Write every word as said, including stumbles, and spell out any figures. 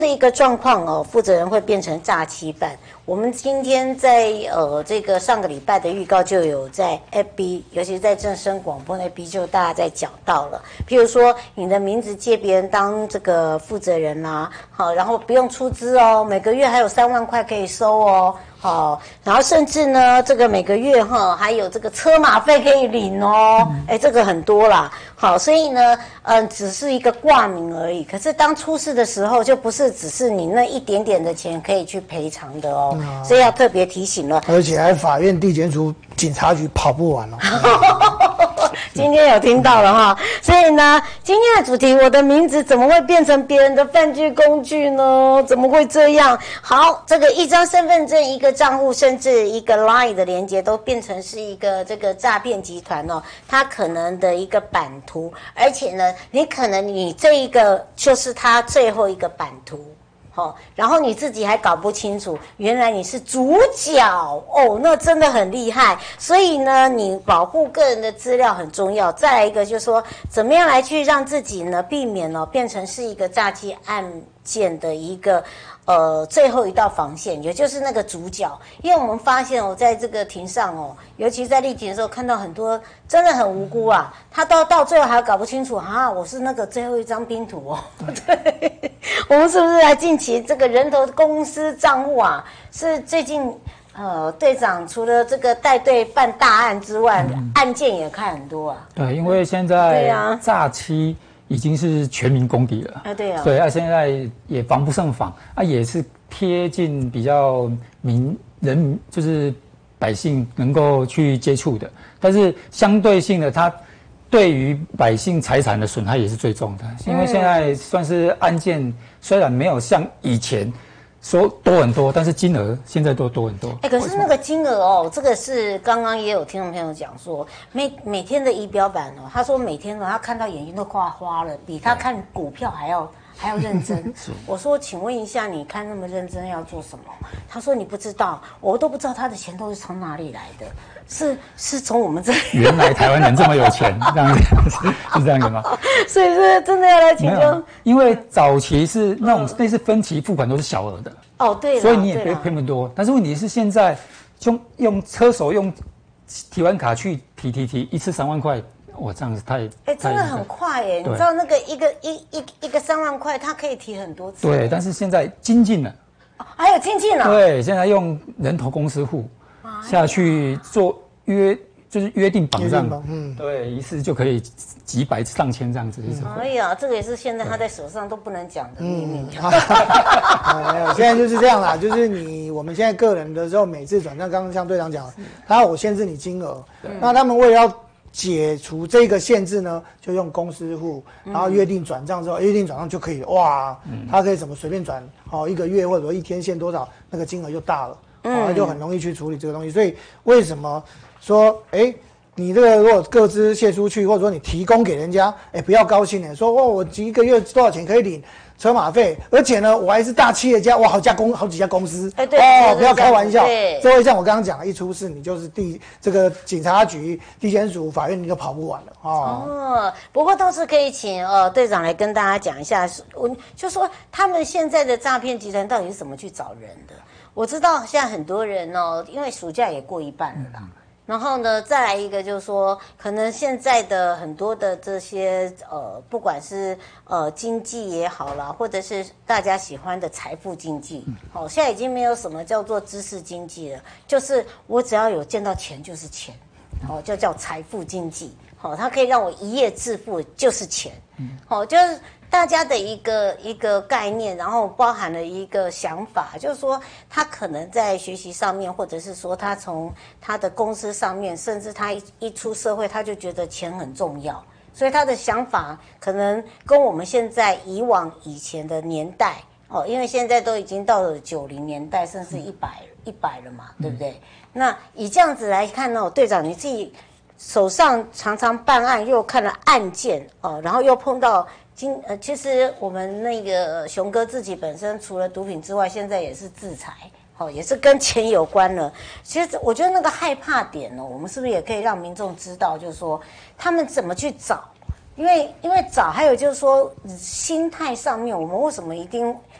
的一个状况哦，负责人会变成诈欺犯。我们今天在呃这个上个礼拜的预告就有在 F B， 尤其是在正声广播 F B 就大家在讲到了，譬如说你的名字借别人当这个负责人啦、啊，好，然后不用出资哦，每个月还有三万块可以收哦。好，然后甚至呢，这个每个月哈还有这个车马费可以领哦，哎，这个很多啦。好，所以呢，嗯，只是一个挂名而已。可是当出事的时候，就不是只是你那一点点的钱可以去赔偿的哦，嗯、所以要特别提醒了。 而且还法院、地检署、警察局跑不完哦。 今天有听到了哈，所以呢，今天的主题，我的名字怎么会变成别人的犯罪工具呢？怎么会这样？好，这个一张身份证、一个账户，甚至一个 Line 的连接，都变成是一个这个诈骗集团哦，它可能的一个版图，而且呢，你可能你这一个就是它最后一个版图。哦，然后你自己还搞不清楚，原来你是主角哦，那真的很厉害。所以呢，你保护个人的资料很重要。再来一个就是说，怎么样来去让自己呢避免哦变成是一个诈欺案件的一个呃最后一道防线，也就是那个主角。因为我们发现哦，在这个庭上哦，尤其在立庭的时候，看到很多真的很无辜啊，他到到最后还搞不清楚啊，我是那个最后一张拼图哦。对，我们是不是来近期这个人头公司账户啊？是最近呃队长除了这个带队办大案之外，嗯、案件也看很多啊。 对，因为现在诈欺已经是全民公敌了。 啊，对啊。 对啊，现在也防不胜防啊，也是贴近比较民人民，就是百姓能够去接触的。但是相对性的，它对于百姓财产的损害也是最重的，因为现在算是案件虽然没有像以前说多很多，但是金额现在都多很多。 哎，可是那个金额哦，这个是刚刚也有听众朋友讲说，每每天的仪表板哦，他说每天哦，他看到眼睛都快花了，比他看股票还要还要认真。我说，请问一下，你看那么认真要做什么？他说你不知道，我都不知道他的钱都是从哪里来的。是是从我们这里。 原来台湾人这么有钱，这样子是这样子吗？ 所以是真的要来请教。 因为早期是那种类似分期付款都是小额的。 哦，对了。 所以你也不会赔那么多。但是问题是现在用用车手用提完卡去提提提一次三万块，哇，这样子太哎，真的很快耶！你知道那个一个一一一个三万块，它可以提很多次。 对，但是现在精进了。 哦，还有精进了。 对，现在用人头公司户。下去做约就是约定绑账，嗯，对，一次就可以几百上千这样子。 哎呀，这个也是现在他在手上都不能讲的秘密。 没有，现在就是这样啦，就是你我们现在个人的时候，每次转账，刚刚像队长讲，他我限制你金额，那他们为了要解除这个限制呢，就用公司户，然后约定转账之后，约定转账就可以哇，他可以怎么随便转，好一个月或者说一天限多少，那个金额就大了。嗯，那就很容易去处理这个东西。所以为什么说，哎，你这个如果个资泄出去，或者说你提供给人家，哎，不要高兴的，说哦，我一个月多少钱可以领车马费，而且呢，我还是大企业家，哇，好家公好几家公司， 哎，对， 哦，不要开玩笑。这会像我刚刚讲的，一出事你就是地这个警察局、地检署、法院，你就跑不完了哦。 哦，不过倒是可以请呃队长来跟大家讲一下，我就说他们现在的诈骗集团到底是怎么去找人的。我知道现在很多人哦，因为暑假也过一半了啦。然后呢，再来一个就是说，可能现在的很多的这些呃，不管是呃经济也好啦，或者是大家喜欢的财富经济，哦，现在已经没有什么叫做知识经济了，就是我只要有见到钱就是钱，哦，就叫财富经济，哦，它可以让我一夜致富，就是钱，哦，就是。大家的一个一个概念，然后包含了一个想法，就是说他可能在学习上面，或者是说他从他的公司上面，甚至他一一出社会，他就觉得钱很重要，所以他的想法可能跟我们现在以往以前的年代哦，因为现在都已经到了九零年代，甚至一百一百了嘛，对不对？那以这样子来看呢，队长你自己手上常常办案，又看了案件哦，然后又碰到。今呃，其实我们那个熊哥自己本身除了毒品之外，现在也是制裁，哦，也是跟钱有关了。其实我觉得那个害怕点呢，我们是不是也可以让民众知道，就是说他们怎么去找？因为因为找，还有就是说心态上面，我们为什么一定